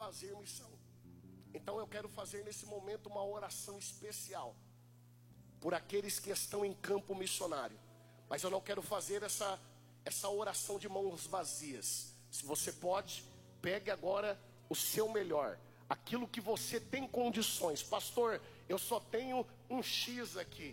fazer missão. Então eu quero fazer nesse momento uma oração especial por aqueles que estão em campo missionário. Mas eu não quero fazer essa oração de mãos vazias. Se você pode, pegue agora o seu melhor, aquilo que você tem condições. Pastor, eu só tenho um X aqui.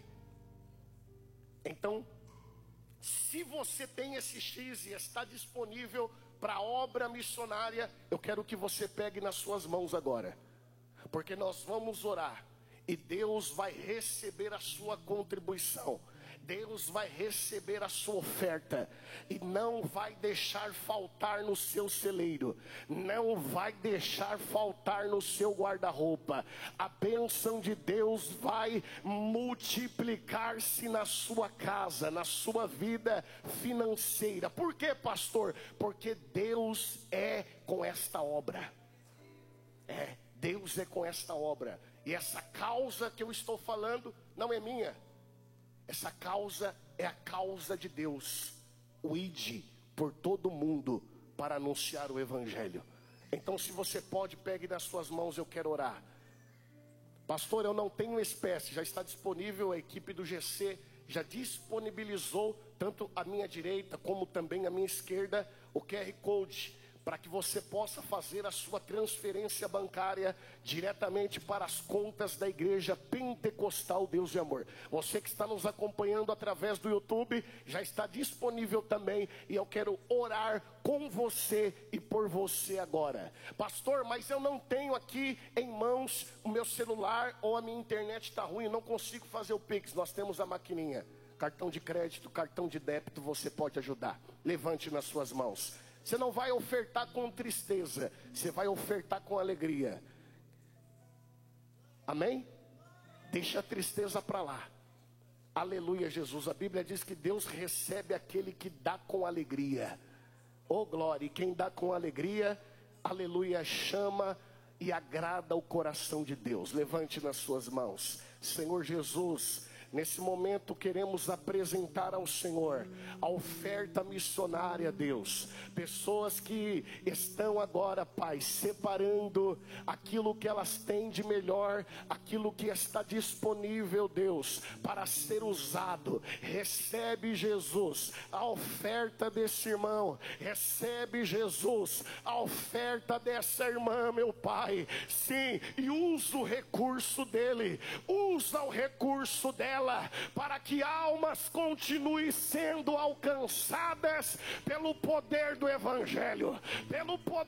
Então, se você tem esse X e está disponível para a obra missionária, eu quero que você pegue nas suas mãos agora, porque nós vamos orar e Deus vai receber a sua contribuição. Deus vai receber a sua oferta e não vai deixar faltar no seu celeiro, não vai deixar faltar no seu guarda-roupa. A bênção de Deus vai multiplicar-se na sua casa, na sua vida financeira. Por quê, pastor? Porque Deus é com esta obra. Deus é com esta obra. E essa causa que eu estou falando não é minha. Essa causa é a causa de Deus. O ide por todo mundo para anunciar o evangelho. Então, se você pode, pegue nas suas mãos, eu quero orar. Pastor, eu não tenho espécie. Já está disponível, a equipe do GC já disponibilizou, tanto a minha direita como também a minha esquerda, o QR Code, para que você possa fazer a sua transferência bancária diretamente para as contas da Igreja Pentecostal Deus de Amor. Você que está nos acompanhando através do YouTube, já está disponível também, e eu quero orar com você e por você agora. Pastor, mas eu não tenho aqui em mãos o meu celular, ou a minha internet está ruim, não consigo fazer o Pix. Nós temos a maquininha, cartão de crédito, cartão de débito, você pode ajudar. Levante nas suas mãos. Você não vai ofertar com tristeza, você vai ofertar com alegria. Amém? Deixa a tristeza para lá. Aleluia, Jesus. A Bíblia diz que Deus recebe aquele que dá com alegria. Oh glória, e quem dá com alegria, aleluia, chama e agrada o coração de Deus. Levante nas suas mãos. Senhor Jesus, nesse momento queremos apresentar ao Senhor a oferta missionária, Deus. Pessoas que estão agora, Pai, separando aquilo que elas têm de melhor, aquilo que está disponível, Deus, para ser usado. Recebe, Jesus, a oferta desse irmão. Recebe, Jesus, a oferta dessa irmã, meu Pai. Sim, e usa o recurso dele, usa o recurso dela, para que almas continuem sendo alcançadas pelo poder do Evangelho, pelo poder